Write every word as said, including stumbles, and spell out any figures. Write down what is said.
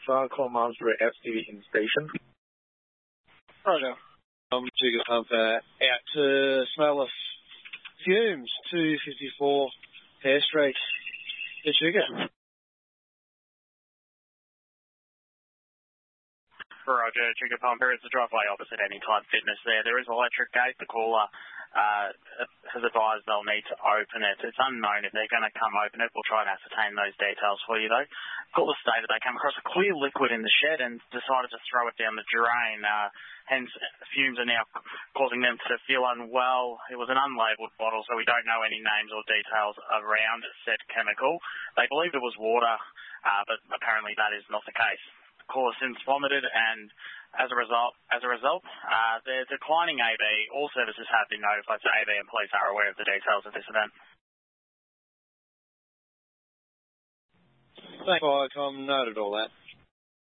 Alpha, call Monterey F C V in station. Roger. Um, Trigger Pumper out to smell of fumes, two fifty-four Fair Street. The Trigger. Roger, Trigger Pumper. It's the driveway opposite Anytime Fitness there. There is an electric gate. The caller uh, has advised they'll need to open it. It's unknown if they're going to come open it. We'll try and ascertain those details for you, though. Caller stated they came across a clear liquid in the shed and decided to throw it down the drain. Uh, hence, fumes are now causing them to feel unwell. It was an unlabelled bottle, so we don't know any names or details around said chemical. They believed it was water, uh, but apparently that is not the case. Caller since vomited, and as a result, as a result, uh, they're declining A B. All services have been notified to A B, and police are aware of the details of this event. Thanks, Viacom. Noted all that.